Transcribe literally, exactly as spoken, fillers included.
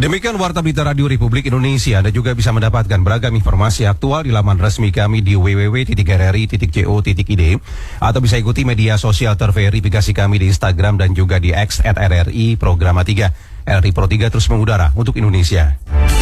Demikian Warta Berita Radio Republik Indonesia. Anda juga bisa mendapatkan beragam informasi aktual di laman resmi kami di w w w titik r r i titik co titik i d atau bisa ikuti media sosial terverifikasi kami di Instagram dan juga di X at R R I Programa tiga. R R I Pro tiga terus mengudara untuk Indonesia.